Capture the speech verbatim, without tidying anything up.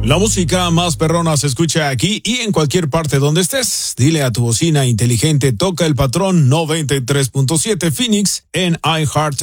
La música más perrona se escucha aquí y en cualquier parte donde estés. Dile a tu bocina inteligente, toca el patrón noventa y tres punto siete Phoenix en iHeart